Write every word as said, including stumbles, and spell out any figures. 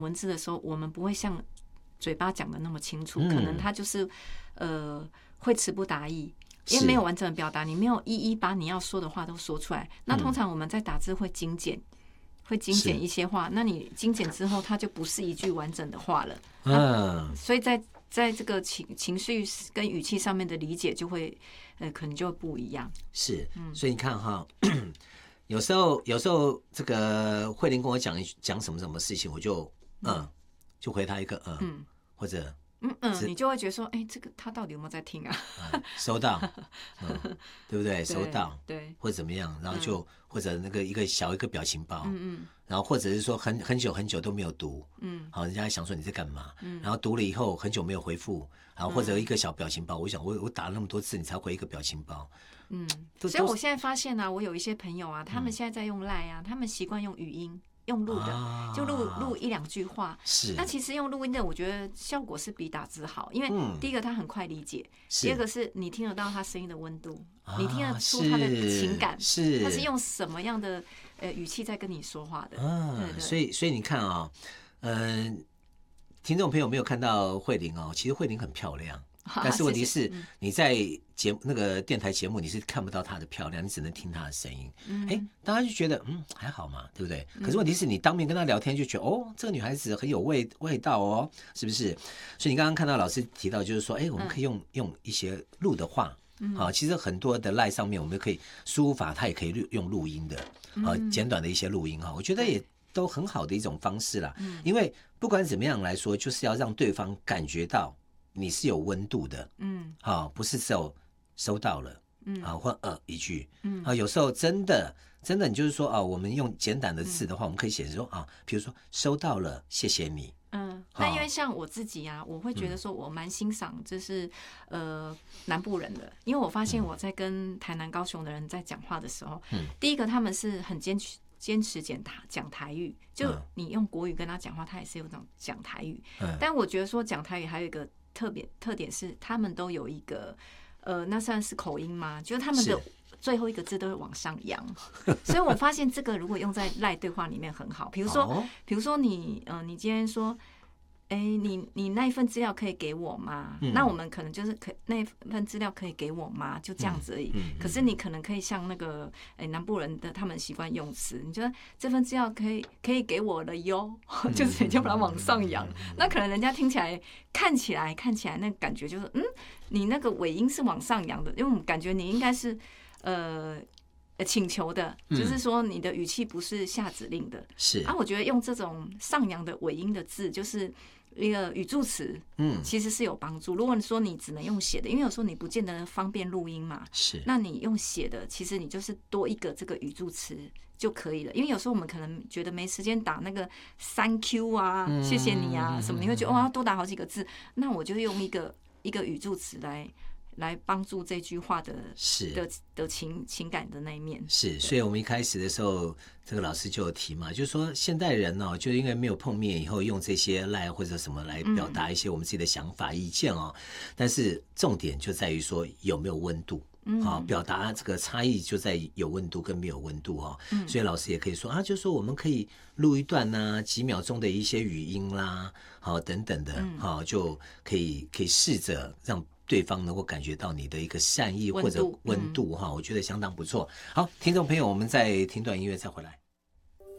文字的时候，我们不会像嘴巴讲的那么清楚， 嗯、 可能他就是呃会词不达意。因为没有完整的表达，你没有一一把你要说的话都说出来。那通常我们在打字会精简，会精简一些话。那你精简之后，它就不是一句完整的话了。嗯，所以在在这个情情绪跟语气上面的理解，就会呃可能就会不一样。 是，所以你看哈，有时候有时候这个慧玲跟我讲讲什么什么事情，我就嗯就回他一个嗯，嗯或者。 嗯嗯，你就会觉得说，哎、欸，这个他到底有没有在听啊？ 嗯、收到、嗯，对不对？收到， 对， 或者怎么样，然后就、嗯、或者那个一个小一个表情包， 嗯嗯， 然后或者是说很很久很久都没有读，嗯，好，人家想说你在干嘛，嗯，然后读了以后很久没有回复，然后或者一个小表情包，我想我我打了那么多次，你才回一个表情包， 嗯，所以我现在发现啊，我有一些朋友啊，他们现在在用 LINE 啊，他们习惯用语音。用录的、啊、就录录一两句话， 是。 那其实用录音的，我觉得效果是比打字好，因为第一个它很快理解，嗯、第二个是你听得到他声音的温度，啊、你听得出他的情感， 是， 他是用什么样的呃语气在跟你说话的。 啊， 对对， 所以所以你看啊、哦，嗯、呃，听众朋友没有看到慧玲哦，其实慧玲很漂亮。但是问题是，你在节目那个电台节目，你是看不到她的漂亮，你只能听她的声音。哎、嗯，大家就觉得嗯还好嘛，对不对？可是问题是你当面跟她聊天，就觉得哦，这个女孩子很有味味道哦，是不是？所以你刚刚看到老师提到，就是说，哎，我们可以用、嗯、用一些录的话。好，其实很多的 LINE 上面，我们可以输入法，它也可以用录音的，啊，简短的一些录音哈，我觉得也都很好的一种方式啦。因为不管怎么样来说，就是要让对方感觉到。你是有温度的，嗯，好、哦，不是只有收到了，嗯，啊，或呃一句，嗯，啊，有时候真的真的，你就是说啊，我们用简短的字的话，嗯、我们可以写说啊，比如说收到了，谢谢你， 嗯，那因为像我自己啊，我会觉得说我蛮欣赏就是呃南部人的，因为我发现我在跟台南、高雄的人在讲话的时候，嗯，第一个他们是很坚持。坚持讲台讲台语，就你用国语跟他讲话，他也是有那种讲台语。嗯、但我觉得说讲台语还有一个特别特点是，他们都有一个呃，那算是口音吗？就是他们的最后一个字都会往上扬，所以我发现这个如果用在LINE对话里面很好。比如说，哦、比如说你呃，你今天说。哎，你你那一份资料可以给我吗？嗯、那我们可能就是可那一份资料可以给我吗？就这样子而已。嗯嗯、可是你可能可以像那个哎南部人的他们习惯用词，你觉得这份资料可以可以给我了哟，就是你就把它往上扬。嗯、那可能人家听起来看起来看起来那感觉就是嗯，你那个尾音是往上扬的，因为我们感觉你应该是呃。请求的，就是说你的语气不是下指令的，是啊。我觉得用这种上扬的尾音的字，就是一个语助词，嗯，其实是有帮助。如果你说你只能用写的，因为有时候你不见得方便录音嘛，是，那你用写的，其实你就是多一个这个语助词就可以了。因为有时候我们可能觉得没时间打那个 Thank you 啊，嗯、谢谢你啊什么，你会觉得哦要多打好几个字，那我就用一个一个语助词来。来帮助这句话的是的的情情感的那一面是，所以我们一开始的时候，这个老师就有提嘛，就是说现代人哦，就因为没有碰面以后，用这些 LINE 或者什么来表达一些我们自己的想法、意见哦。但是重点就在于说有没有温度。嗯，好，表达这个差异就在有温度跟没有温度哦。嗯，所以老师也可以说啊，就是说我们可以录一段呐、啊，几秒钟的一些语音啦，好等等的，好、嗯、就可以可以试着让。对方能够感觉到你的一个善意或者温度哈，嗯、我觉得相当不错。好，听众朋友，我们再听段音乐再回来。